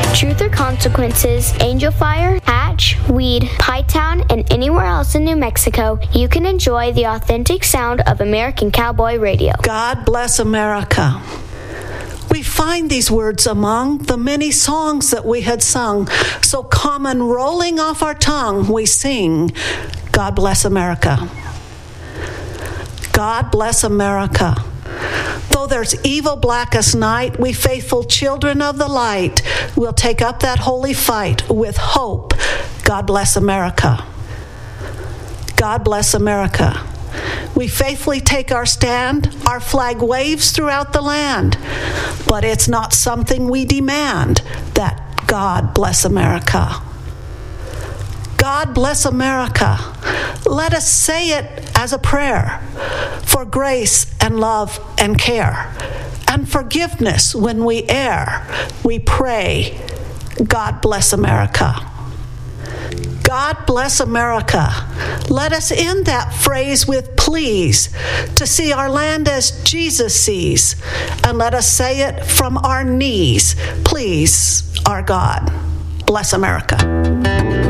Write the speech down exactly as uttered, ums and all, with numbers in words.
Truth or Consequences, Angel Fire, Hatch, Weed, Pytown, and anywhere else in New Mexico, you can enjoy the authentic sound of American Cowboy Radio. God bless America. We find these words among the many songs that we had sung. So common, rolling off our tongue, we sing, God bless America. God bless America. Though there's evil blackest night, we faithful children of the light will take up that holy fight with hope. God bless America. God bless America. We faithfully take our stand. Our flag waves throughout the land. But it's not something we demand, that God bless America. God bless America. Let us say it as a prayer for grace and love and care and forgiveness when we err. We pray, God bless America. God bless America. Let us end that phrase with please, to see our land as Jesus sees, and let us say it from our knees. Please, our God, bless America.